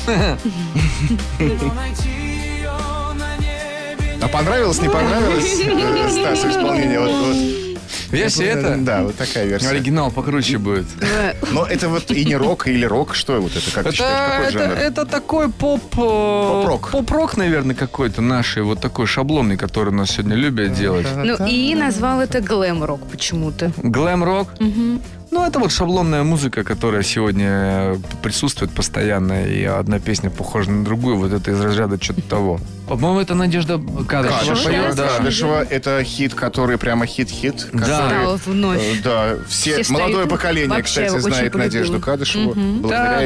А понравилось, не понравилось Стасу исполнение? Версия это? Да, вот такая версия. Оригинал покруче будет. Но это вот и не рок, или рок, что вот это, как ты считаешь, какой жанр? Это такой Поп-рок. Поп-рок, наверное, какой-то наший, вот такой шаблонный, который нас сегодня любят делать. Ну и назвал это глэм-рок почему-то. Глэм-рок. Ну, это вот шаблонная музыка, которая сегодня присутствует постоянно, и одна песня похожа на другую, вот это из разряда что-то того. По-моему, это Надежда Кадышева поет, да. Кадышева — это хит, который прямо хит-хит. Да. который, Стал вновь. Да, все Все молодое встают. поколение, Вообще кстати, очень знает полюбила. Надежду Кадышеву. Благодаря Да,